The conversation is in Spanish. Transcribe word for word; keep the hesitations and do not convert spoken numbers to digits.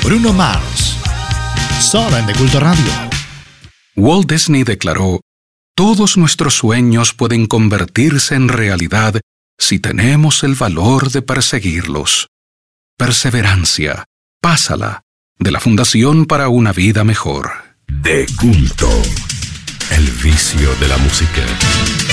Bruno Mars. Solo en De Culto Radio. Walt Disney declaró: todos nuestros sueños pueden convertirse en realidad si tenemos el valor de perseguirlos. Perseverancia, pásala, de la Fundación para una Vida Mejor. De Culto, el vicio de la música.